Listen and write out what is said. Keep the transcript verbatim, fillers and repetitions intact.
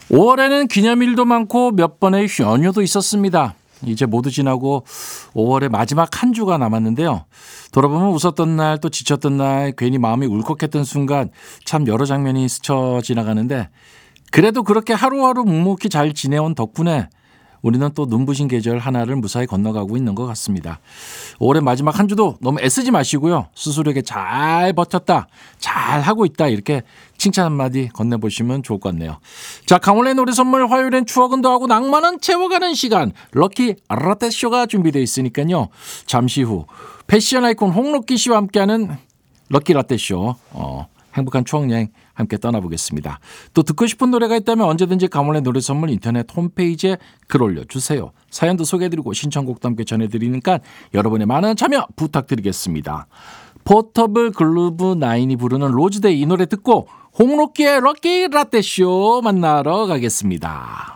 오월에는 기념일도 많고 몇 번의 연휴도 있었습니다. 이제 모두 지나고 오월의 마지막 한 주가 남았는데요. 돌아보면 웃었던 날 또 지쳤던 날 괜히 마음이 울컥했던 순간 참 여러 장면이 스쳐 지나가는데 그래도 그렇게 하루하루 묵묵히 잘 지내온 덕분에 우리는 또 눈부신 계절 하나를 무사히 건너가고 있는 것 같습니다. 올해 마지막 한 주도 너무 애쓰지 마시고요. 스스로에게 잘 버텼다, 잘 하고 있다 이렇게 칭찬 한마디 건네보시면 좋을 것 같네요. 자, 강원래 노래 선물 화요일엔 추억은 더하고 낭만은 채워가는 시간 럭키 라떼쇼가 준비되어 있으니까요. 잠시 후 패션 아이콘 홍록기 씨와 함께하는 럭키 라떼쇼 어, 행복한 추억 여행 함께 떠나보겠습니다. 또 듣고 싶은 노래가 있다면 언제든지 강원래 노래 선물 인터넷 홈페이지에 글 올려주세요. 사연도 소개해드리고 신청곡도 함께 전해드리니까 여러분의 많은 참여 부탁드리겠습니다. 포터블 글루브 나인이 부르는 로즈데이 이 노래 듣고 홍록기의 럭키 라떼쇼 만나러 가겠습니다.